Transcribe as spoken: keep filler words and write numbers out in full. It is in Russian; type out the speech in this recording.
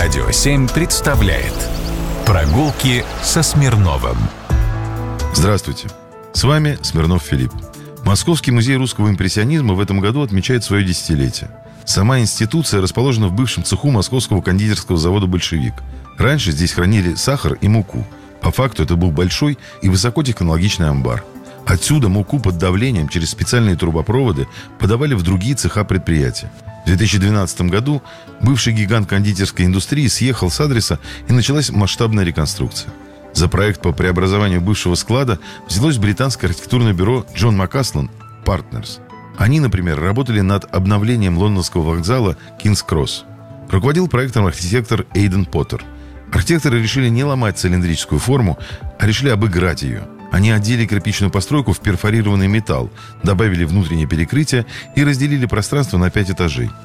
Радио семь представляет «Прогулки со Смирновым». Здравствуйте, с вами Смирнов Филипп. Московский музей русского импрессионизма в этом году отмечает свое десятилетие. Сама институция расположена в бывшем цеху московского кондитерского завода «Большевик». Раньше здесь хранили сахар и муку. По факту это был большой и высокотехнологичный амбар. Отсюда муку под давлением через специальные трубопроводы подавали в другие цеха предприятия. В две тысячи двенадцатом году бывший гигант кондитерской индустрии съехал с адреса, и началась масштабная реконструкция. За проект по преобразованию бывшего склада взялось британское архитектурное бюро Джон Макаслан Partners. Они, например, работали над обновлением лондонского вокзала Кингс-Кросс. Руководил проектом архитектор Эйден Поттер. Архитекторы решили не ломать цилиндрическую форму, а решили обыграть ее. Они одели кирпичную постройку в перфорированный металл, добавили внутреннее перекрытие и разделили пространство на пять этажей.